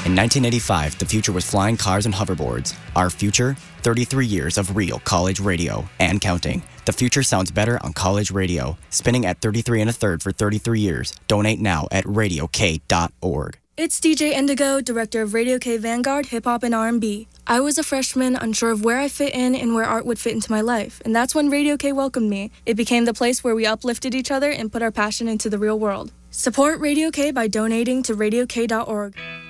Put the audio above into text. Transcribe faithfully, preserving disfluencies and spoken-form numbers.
In nineteen eighty-five, the future was flying cars and hoverboards. Our future? thirty-three years of real college radio and counting. The future sounds better on college radio. Spinning at thirty-three and a third for thirty-three years. Donate now at radio k dot org. It's D J Indigo, director of Radio K Vanguard, Hip Hop and R and B. I was a freshman, unsure of where I fit in and where art would fit into my life, and that's when Radio K welcomed me. It became the place where we uplifted each other and put our passion into the real world. Support Radio K by donating to radio k dot org.